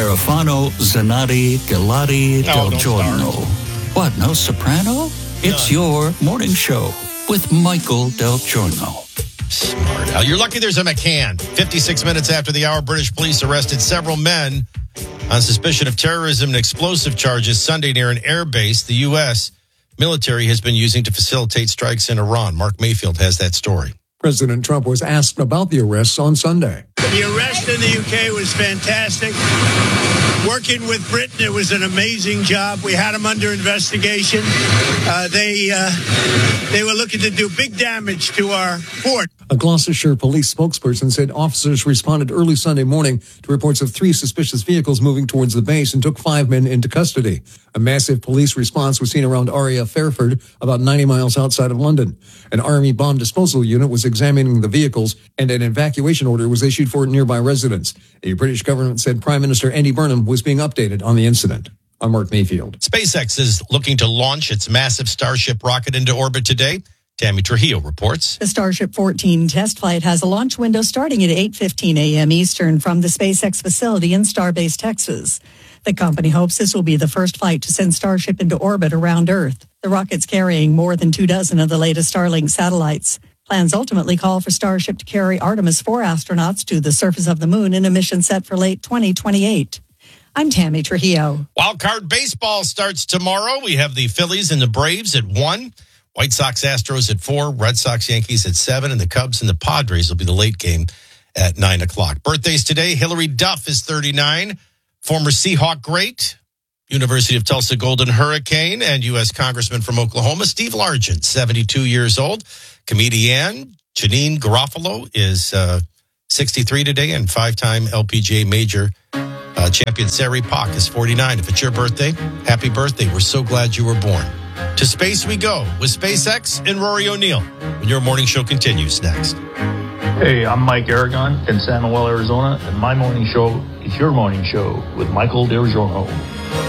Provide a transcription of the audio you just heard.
Garofano, Zanatti, Galati, Del Giorno. What, no soprano? It's your morning show with Michael Del Giorno. Smart. Al, you're lucky there's a McCann. 56 minutes after the hour, British police arrested several men on suspicion of terrorism and explosive charges Sunday near an air base the U.S. military has been using to facilitate strikes in Iran. Mark Mayfield has that story. President Trump was asked about the arrests on Sunday. The arrest in the UK was fantastic. Working with Britain, it was an amazing job. We had them under investigation. They were looking to do big damage to our fort. A Gloucestershire police spokesperson said officers responded early Sunday morning to reports of 3 suspicious vehicles moving towards the base and took 5 men into custody. A massive police response was seen around RAF Fairford, about 90 miles outside of London. An Army bomb disposal unit was examining the vehicles, and an evacuation order was issued for nearby residents. The British government said Prime Minister Andy Burnham was being updated on the incident. I'm Mark Mayfield. SpaceX is looking to launch its massive Starship rocket into orbit today. Tammy Trujillo reports. The Starship 14 test flight has a launch window starting at 8:15 a.m. Eastern from the SpaceX facility in Starbase, Texas. The company hopes this will be the first flight to send Starship into orbit around Earth. The rocket's carrying more than 24 of the latest Starlink satellites. Plans ultimately call for Starship to carry Artemis 4 astronauts to the surface of the moon in a mission set for late 2028. I'm Tammy Trujillo. Wildcard baseball starts tomorrow. We have the Phillies and the Braves at 1. White Sox, Astros at 4, Red Sox, Yankees at 7, and the Cubs and the Padres will be the late game at 9 o'clock. Birthdays today, Hillary Duff is 39, former Seahawk great, University of Tulsa Golden Hurricane, and U.S. Congressman from Oklahoma, Steve Largent, 72 years old. Comedian Janine Garofalo is 63 today, and 5-time LPGA major champion Sari Pak is 49. If it's your birthday, happy birthday. We're so glad you were born. To space we go with SpaceX and Rory O'Neill. When your morning show continues next. Hey, I'm Mike Aragon in San Noel, Arizona, and my morning show is your morning show with Michael Del Giorno.